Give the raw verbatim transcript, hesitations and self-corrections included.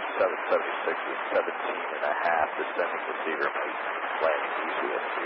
seven seventy-six is seventeen and a half, descending to Seagram, landing east U S D.